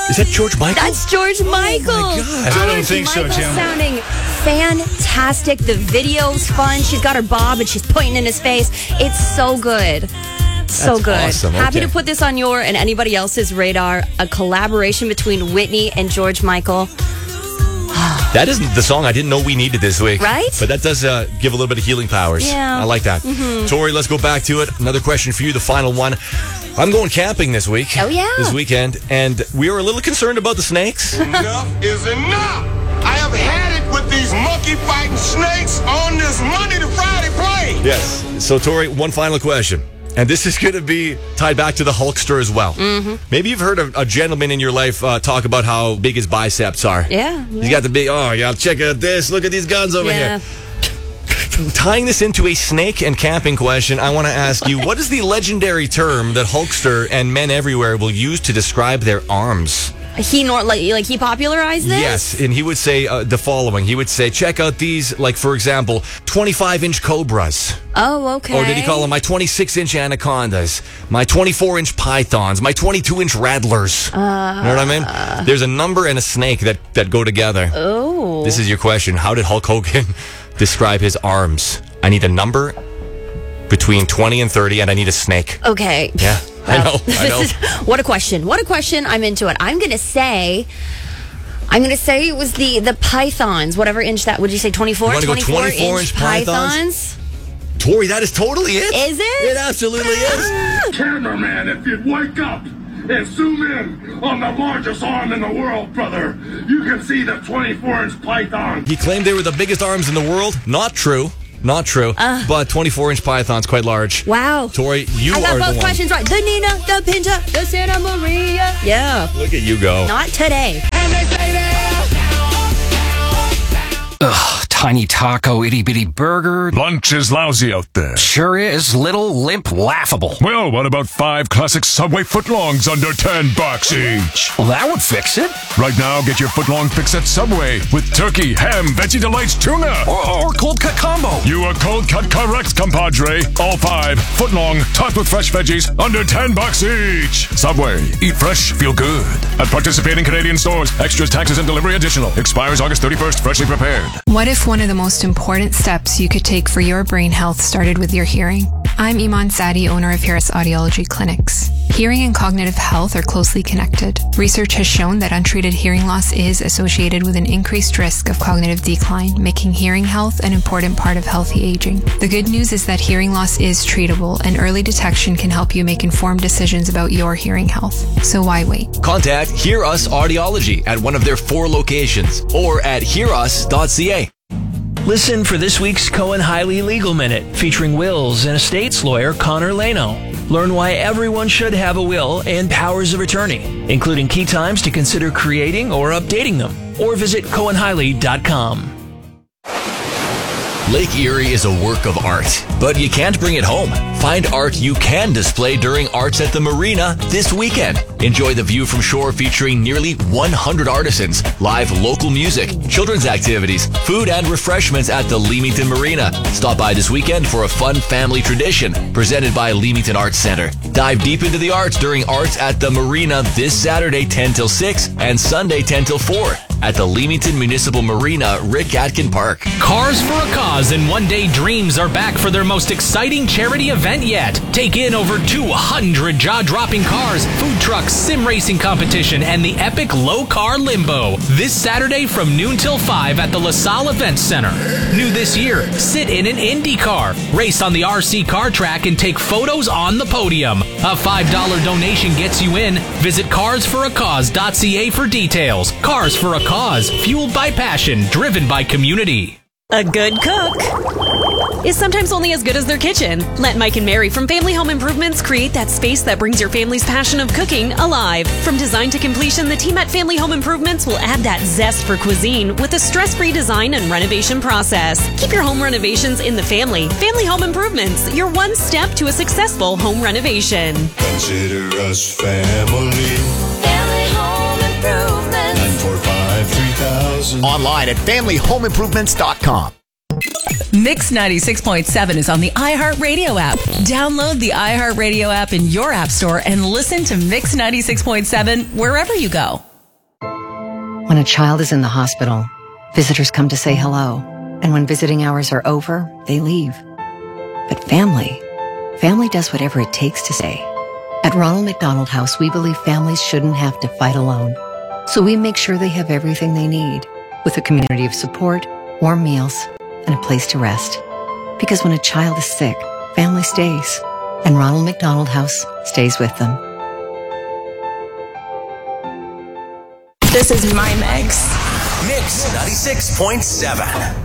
Is that George Michael? That's George Michael. Oh my God. I don't think so, Michael Jim. Sounding fantastic. The video's fun. She's got her bob and she's pointing in his face. It's so good. So That's good. awesome. Happy Okay. to put this on your and anybody else's radar. A collaboration between Whitney and George Michael. That isn't the song I didn't know we needed this week. Right? But that does give a little bit of healing powers. Yeah. I like that. Tori, let's go back to it. Another question for you, the final one. I'm going camping this week. Oh, yeah. This weekend. And we are a little concerned about the snakes. Enough is enough. I have had it with these monkey fighting snakes on this Monday to Friday plane. Yes. So, Tori, one final question. And this is going to be tied back to the Hulkster as well. Mm-hmm. Maybe you've heard a gentleman in your life talk about how big his biceps are. Yeah. He's got the big, check out this. Look at these guns over Yeah. here. Tying this into a snake and camping question, I want to ask you, what is the legendary term that Hulkster and men everywhere will use to describe their arms? He he popularized this? Yes, and he would say the following. He would say, check out these, like, for example, 25-inch cobras. Oh, okay. Or did he call them my 26-inch anacondas, my 24-inch pythons, my 22-inch rattlers? You know what I mean? There's a number and a snake that go together. Oh. This is your question. How did Hulk Hogan describe his arms? I need a number between 20 and 30, and I need a snake. Okay. Yeah, I know. What a question. What a question. I'm into it. I'm going to say it was the pythons, whatever inch that, would you say 24? You wanna go 24-inch pythons? Tori, that is totally it. Is it? It absolutely is. Cameraman, if you'd wake up and zoom in on the largest arm in the world, brother, you can see the 24-inch python. He claimed they were the biggest arms in the world. Not true. Not true. But 24-inch python's quite large. Wow. Tori, you I are got the both one. questions right. The Nina, the Pinta, the Santa Maria. Yeah. Look at you go. Not today. Ugh, tiny taco, itty bitty burger. Lunch is lousy out there. Sure is. Little, limp, laughable. Well, what about 5 classic Subway footlongs under $10 each? Well, that would fix it. Right now, get your footlong fix at Subway with turkey, ham, Veggie Delights, tuna. Or cold cut combo. You are cold cut correct, compadre. All 5 footlong, topped with fresh veggies, under $10 each. Subway, eat fresh, feel good. At participating Canadian stores, extras, taxes, and delivery additional. Expires August 31st, freshly prepared. What if one of the most important steps you could take for your brain health started with your hearing? I'm Iman Sadi, owner of Harris Audiology Clinics. Hearing and cognitive health are closely connected. Research has shown that untreated hearing loss is associated with an increased risk of cognitive decline, making hearing health an important part of healthy aging. The good news is that hearing loss is treatable, and early detection can help you make informed decisions about your hearing health. So why wait? Contact Hear Us Audiology at one of their 4 locations or at hearus.ca. Listen for this week's Cohen Hiley Legal Minute, featuring wills and estates lawyer Connor Leno. Learn why everyone should have a will and powers of attorney, including key times to consider creating or updating them. Or visit CohenHiley.com. Lake Erie is a work of art, but you can't bring it home. Find art you can display during Arts at the Marina this weekend. Enjoy the view from shore featuring nearly 100 artisans, live local music, children's activities, food and refreshments at the Leamington Marina. Stop by this weekend for a fun family tradition presented by Leamington Arts Center. Dive deep into the arts during Arts at the Marina this Saturday 10 till 6 and Sunday 10 till 4 at the Leamington Municipal Marina, Rick Atkin Park. Cars for a Cause and One Day Dreams are back for their most exciting charity event yet. Take in over 200 jaw-dropping cars, food trucks, sim racing competition, and the epic low car limbo. This Saturday from noon till 5 at the LaSalle Events Center. New this year, sit in an Indy car, race on the RC car track, and take photos on the podium. A $5 donation gets you in. Visit carsforacause.ca for details. Cars for a Cause, fueled by passion, driven by community. A good cook is sometimes only as good as their kitchen. Let Mike and Mary from Family Home Improvements create that space that brings your family's passion of cooking alive. From design to completion, the team at Family Home Improvements will add that zest for cuisine with a stress-free design and renovation process. Keep your home renovations in the family. Family Home Improvements, your one step to a successful home renovation. Consider us family. Family Home Improvements. 945-3000. Online at familyhomeimprovements.com. Mix 96.7 is on the iHeartRadio app. Download the iHeartRadio app in your app store and listen to Mix 96.7 wherever you go. When a child is in the hospital, visitors come to say hello, and when visiting hours are over, they leave. But family does whatever it takes to stay. At Ronald McDonald House, we believe families shouldn't have to fight alone. So we make sure they have everything they need, with a community of support, warm meals, and a place to rest. Because when a child is sick, family stays, and Ronald McDonald House stays with them. This is my mix. Mix 96.7.